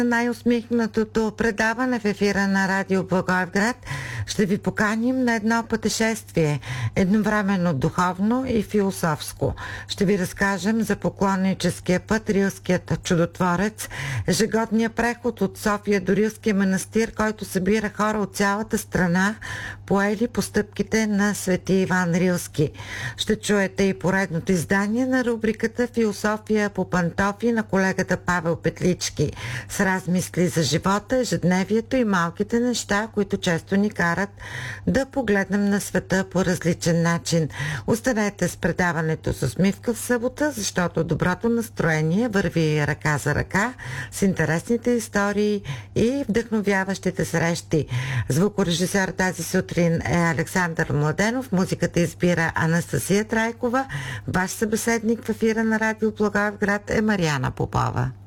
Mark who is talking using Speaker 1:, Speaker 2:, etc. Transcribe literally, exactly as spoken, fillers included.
Speaker 1: най-усмихнатото предаване в ефира на Радио Благоевград ще ви поканим на едно пътешествие, едновременно духовно и философско. Ще ви разкажем за поклонническия път, Рилският чудотворец, ежегодния преход от София до Рилския манастир, който събира хора от цялата страна, поели по стъпките на свети Иван Рилски. Ще чуете и поредното издание на рубриката Философия по пантофи на колегата Павел Петлички, с размисли за живота, ежедневието и малките неща, които често ни карат да погледнем на света по различен начин. Останете с предаването с усмивка в събота, защото доброто настроение върви ръка за ръка с интересните истории и вдъхновяващите срещи. Звукорежисьор тази сутрин е Александър Младенов, музиката избира Анастасия Трайкова, ваш събеседник в ефира на Радио Благоевград е Мариана Попова.